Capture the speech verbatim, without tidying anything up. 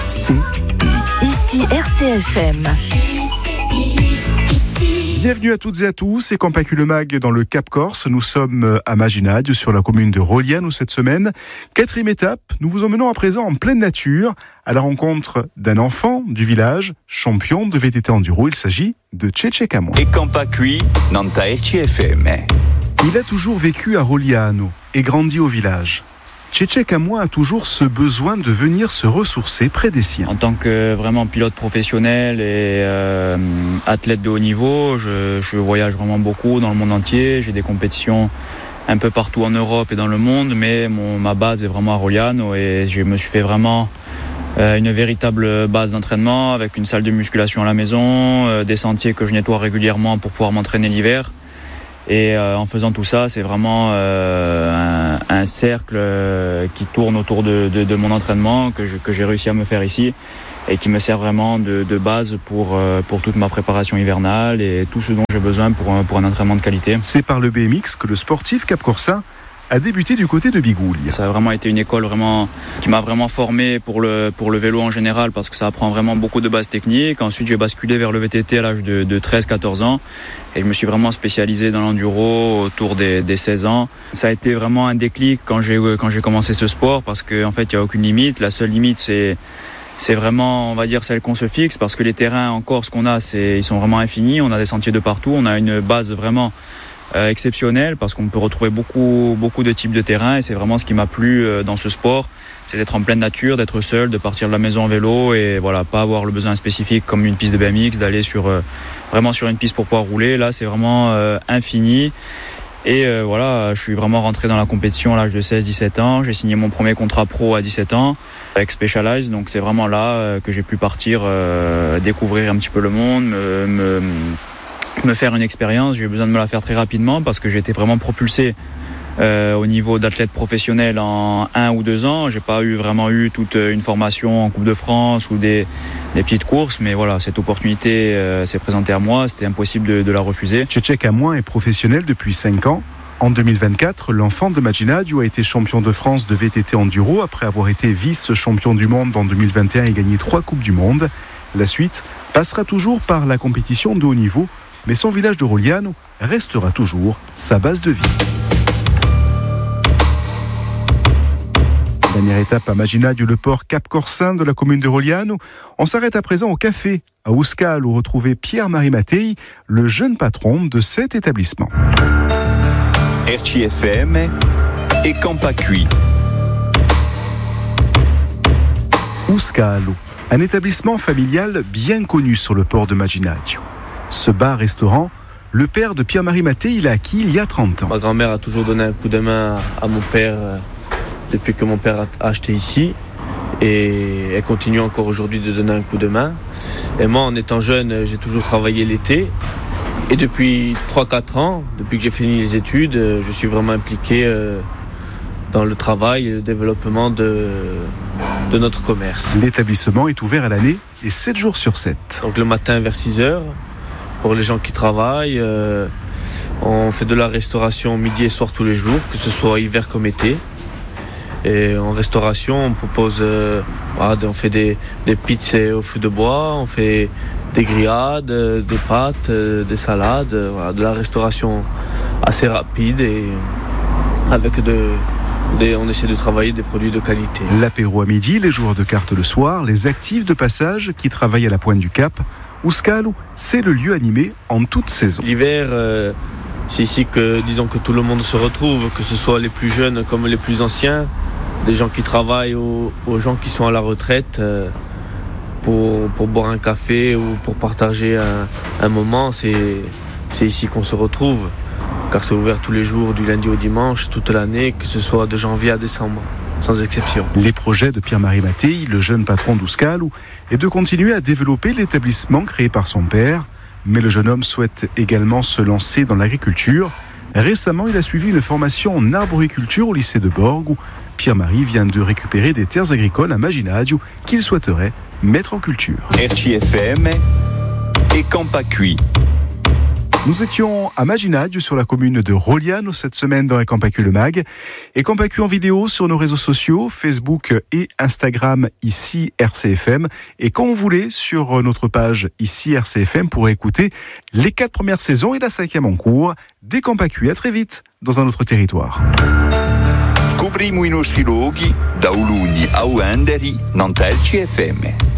C I. Ici R C F M. Bienvenue à toutes et à tous, c'est Campacu le Mag dans le Cap Corse. Nous sommes à Maginade, sur la commune de Roliano cette semaine. Quatrième étape, nous vous emmenons à présent en pleine nature, à la rencontre d'un enfant du village, champion de V T T enduro. Il s'agit de Tchétché Camouin. Et Campacu, Nanta R C F M. Il a toujours vécu à Roliano et grandi au village. Tchétché Camouin a toujours ce besoin de venir se ressourcer près des siens. En tant que vraiment pilote professionnel et euh, athlète de haut niveau, je, je voyage vraiment beaucoup dans le monde entier. J'ai des compétitions un peu partout en Europe et dans le monde, mais mon, ma base est vraiment à Roliano et je me suis fait vraiment euh, une véritable base d'entraînement avec une salle de musculation à la maison, euh, des sentiers que je nettoie régulièrement pour pouvoir m'entraîner l'hiver. Et euh, en faisant tout ça, c'est vraiment euh, un, un cercle euh, qui tourne autour de, de, de mon entraînement que, je, que j'ai réussi à me faire ici et qui me sert vraiment de, de base pour, euh, pour toute ma préparation hivernale et tout ce dont j'ai besoin pour, pour un entraînement de qualité. C'est par le B M X que le sportif capcorçin a débuté du côté de Bigouille. Ça a vraiment été une école vraiment qui m'a vraiment formé pour le pour le vélo en général parce que ça apprend vraiment beaucoup de bases techniques. Ensuite, j'ai basculé vers le V T T à l'âge de, de treize quatorze ans et je me suis vraiment spécialisé dans l'enduro autour des, des seize ans. Ça a été vraiment un déclic quand j'ai quand j'ai commencé ce sport parce que en fait, il y a aucune limite. La seule limite, c'est c'est vraiment, on va dire, celle qu'on se fixe parce que les terrains en Corse qu'on a, c'est ils sont vraiment infinis. On a des sentiers de partout. On a une base vraiment Euh, exceptionnel parce qu'on peut retrouver beaucoup beaucoup de types de terrains et c'est vraiment ce qui m'a plu euh, dans ce sport, c'est d'être en pleine nature, d'être seul, de partir de la maison en vélo et voilà, pas avoir le besoin spécifique comme une piste de B M X, d'aller sur euh, vraiment sur une piste pour pouvoir rouler. Là, c'est vraiment euh, infini. Et euh, voilà, je suis vraiment rentré dans la compétition à l'âge de seize dix-sept ans. J'ai signé mon premier contrat pro à dix-sept ans avec Specialized. Donc c'est vraiment là euh, que j'ai pu partir euh, découvrir un petit peu le monde, me, me me faire une expérience. J'ai eu besoin de me la faire très rapidement parce que j'ai été vraiment propulsé euh, au niveau d'athlète professionnel en un ou deux ans. J'ai pas eu vraiment eu toute une formation en Coupe de France ou des, des petites courses, mais voilà, cette opportunité euh, s'est présentée à moi, c'était impossible de, de la refuser. Tchétché Camouin est professionnel depuis cinq ans. En deux mille vingt-quatre, l'enfant de Maginadio a été champion de France de V T T enduro après avoir été vice-champion du monde en deux mille vingt et un et gagné trois Coupes du Monde. La suite passera toujours par la compétition de haut niveau, mais son village de Roliano restera toujours sa base de vie. Dernière étape à Maginadio, le port Cap-Corsin de la commune de Roliano. On s'arrête à présent au café à Ouscal où retrouver Pierre-Marie Mattei, le jeune patron de cet établissement. R C F M et Campacu. Ouscal, un établissement familial bien connu sur le port de Maginadio. Ce bar-restaurant, le père de Pierre-Marie Mattei l'a acquis il y a trente ans. Ma grand-mère a toujours donné un coup de main à mon père euh, depuis que mon père a acheté ici. Et elle continue encore aujourd'hui de donner un coup de main. Et moi, en étant jeune, j'ai toujours travaillé l'été. Et depuis trois quatre ans, depuis que j'ai fini les études, je suis vraiment impliqué euh, dans le travail et le développement de, de notre commerce. L'établissement est ouvert à l'année et sept jours sur sept. Donc le matin vers six heures. Pour les gens qui travaillent, euh, on fait de la restauration midi et soir tous les jours, que ce soit hiver comme été. Et en restauration, on propose, euh, voilà, on fait des, des pizzas au feu de bois, on fait des grillades, des pâtes, des salades, voilà, de la restauration assez rapide et avec de, des, on essaie de travailler des produits de qualité. L'apéro à midi, les joueurs de cartes le soir, les actifs de passage qui travaillent à la pointe du Cap. Ouscal, c'est le lieu animé en toute saison. L'hiver, euh, c'est ici que, disons, que tout le monde se retrouve, que ce soit les plus jeunes comme les plus anciens, les gens qui travaillent aux, aux gens qui sont à la retraite euh, pour, pour boire un café ou pour partager un, un moment. C'est, c'est ici qu'on se retrouve, car c'est ouvert tous les jours, du lundi au dimanche, toute l'année, que ce soit de janvier à décembre. Sans exception. Les projets de Pierre-Marie Mattei, le jeune patron d'Ouscal, est de continuer à développer l'établissement créé par son père. Mais le jeune homme souhaite également se lancer dans l'agriculture. Récemment, il a suivi une formation en arboriculture au lycée de Borg, où Pierre-Marie vient de récupérer des terres agricoles à Maginadio qu'il souhaiterait mettre en culture. R C F M et Campacu. Nous étions à Maginadio sur la commune de Roliano cette semaine dans Campacu le Mag et Campacu en vidéo sur nos réseaux sociaux, Facebook et Instagram ici R C F M et quand vous voulez sur notre page ici R C F M pour écouter les quatre premières saisons et la cinquième en cours des Campacu. À très vite dans un autre territoire. Scopriamo i nostri luoghi da Ulugni a Uenderi, non T L C F M.